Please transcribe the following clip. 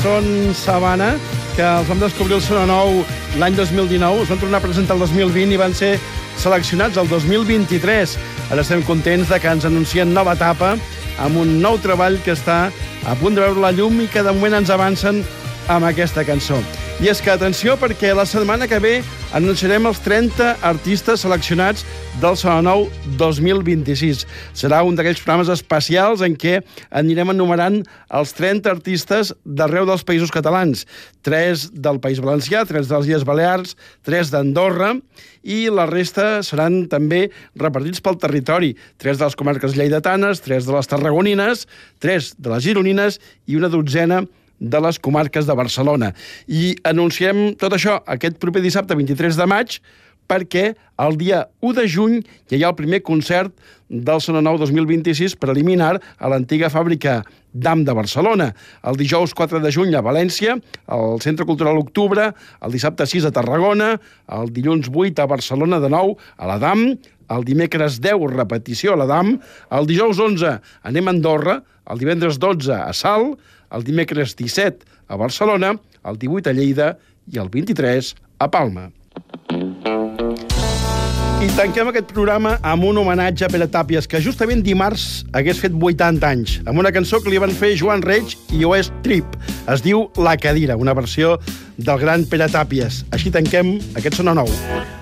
Són Sabana, que els vam descobrir el Sona Nou l'any 2019, es van tornar a presentar el 2020 i van ser seleccionats el 2023. Ara estem contents de que ens anuncien nova etapa amb un nou treball que està a punt de veure la llum i que de moment ens avancen amb aquesta cançó. I és que, atenció, perquè la setmana que ve anunciarem els 30 artistes seleccionats del Sona Nou 2026. Serà un d'aquells programes especials en què anirem enumerant els 30 artistes d'arreu dels països catalans. 3 del País Valencià, 3 de les Illes Balears, 3 d'Andorra, i la resta seran també repartits pel territori. 3 de les comarques lleidatanes, 3 de les tarragonines, 3 de les gironines i una dotzena de les comarques de Barcelona. I anunciem tot això aquest proper dissabte 23 de maig perquè el dia 1 de juny ja hi ha el primer concert del Sona Nou 2026 preliminar a l'antiga fàbrica DAM de Barcelona. El dijous 4 de juny a València, al Centre Cultural Octubre, el dissabte 6 a Tarragona, el dilluns 8 a Barcelona de nou a la DAM, el dimecres 10 repetició a la DAM, el dijous 11 anem a Andorra, el divendres 12 a Salt, el dimecres 17 a Barcelona, el 18 a Lleida i el 23 a Palma. I tanquem aquest programa amb un homenatge a Pere Tàpies, que justament dimarts hagués fet 80 anys, amb una cançó que li van fer Joan Reig i Oest Trip. Es diu La Cadira, una versió del gran Pere Tàpies. Així tanquem aquest Sona Nou.